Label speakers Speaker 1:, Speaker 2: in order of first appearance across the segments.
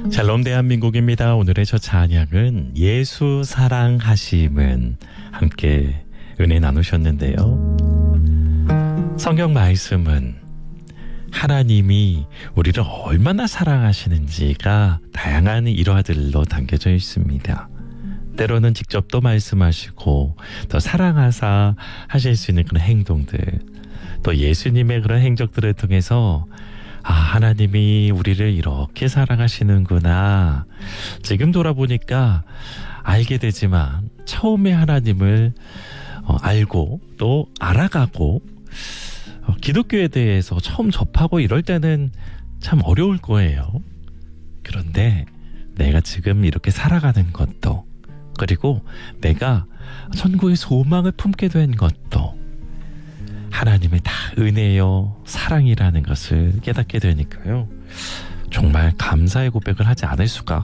Speaker 1: 샬롬 대한민국입니다. 오늘의 첫 찬양은 예수 사랑하심은 함께 은혜 나누셨는데요. 성경 말씀은 하나님이 우리를 얼마나 사랑하시는지가 다양한 일화들로 담겨져 있습니다. 때로는 직접 또 말씀하시고 또 사랑하사 하실 수 있는 그런 행동들, 또 예수님의 그런 행적들을 통해서 하나님이 우리를 이렇게 사랑하시는구나. 지금 돌아보니까 알게 되지만 처음에 하나님을 알고 또 알아가고 기독교에 대해서 처음 접하고 이럴 때는 참 어려울 거예요. 그런데 내가 지금 이렇게 살아가는 것도, 그리고 내가 천국의 소망을 품게 된 것도 하나님의 다 은혜요 사랑이라는 것을 깨닫게 되니까요, 정말 감사의 고백을 하지 않을 수가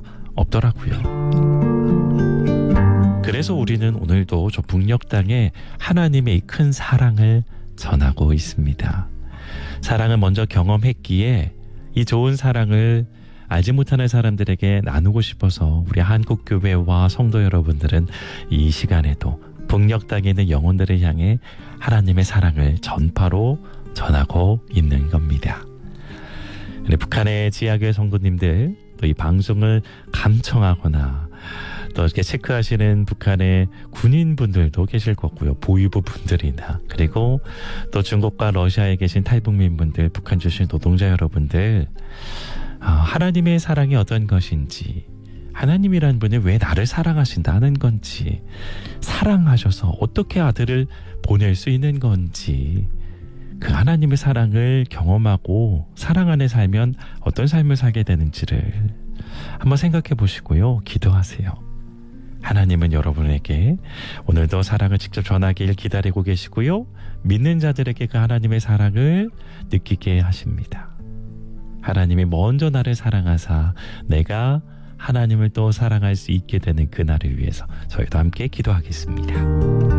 Speaker 1: 없더라고요. 그래서 우리는 오늘도 저 북녘 땅에 하나님의 이 큰 사랑을 전하고 있습니다. 사랑을 먼저 경험했기에 이 좋은 사랑을 알지 못하는 사람들에게 나누고 싶어서 우리 한국교회와 성도 여러분들은 이 시간에도 북녘 땅에 있는 영혼들을 향해 하나님의 사랑을 전파로 전하고 있는 겁니다. 북한의 지하교회 성도님들, 또 이 방송을 감청하거나 또 이렇게 체크하시는 북한의 군인분들도 계실 거고요. 보위부 분들이나, 그리고 또 중국과 러시아에 계신 탈북민분들, 북한 출신 노동자 여러분들, 하나님의 사랑이 어떤 것인지, 하나님이라는 분이 왜 나를 사랑하신다는 건지, 사랑하셔서 어떻게 아들을 보낼 수 있는 건지, 그 하나님의 사랑을 경험하고 사랑 안에 살면 어떤 삶을 살게 되는지를 한번 생각해 보시고요. 기도하세요. 하나님은 여러분에게 오늘도 사랑을 직접 전하길 기다리고 계시고요. 믿는 자들에게 그 하나님의 사랑을 느끼게 하십니다. 하나님이 먼저 나를 사랑하사 내가 하나님을 또 사랑할 수 있게 되는 그날을 위해서 저희도 함께 기도하겠습니다.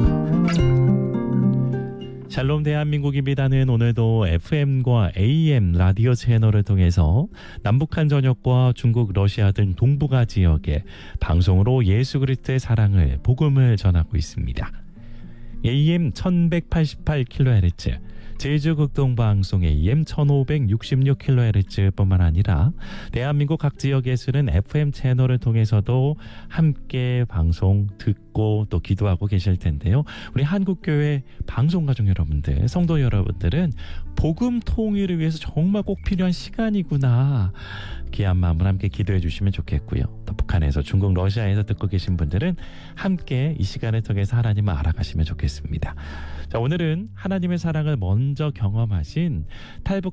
Speaker 1: 샬롬 대한민국입니다는 오늘도 FM과 AM 라디오 채널을 통해서 남북한 전역과 중국, 러시아 등 동북아 지역에 방송으로 예수 그리스도의 사랑을, 복음을 전하고 있습니다. AM 1188kHz, 제주 극동방송 AM 1566kHz 뿐만 아니라 대한민국 각 지역에 쓰는 FM 채널을 통해서도 함께 방송 듣고 또 기도하고 계실 텐데요. 우리 한국교회 방송가족 여러분들, 성도 여러분들은 복음 통일을 위해서 정말 꼭 필요한 시간이구나. 귀한 마음을 함께 기도해 주시면 좋겠고요. 또 북한에서, 중국, 러시아에서 듣고 계신 분들은 함께 이 시간을 통해서 하나님을 알아가시면 좋겠습니다. 자, 오늘은 하나님의 사랑을 먼저 경험하신 탈북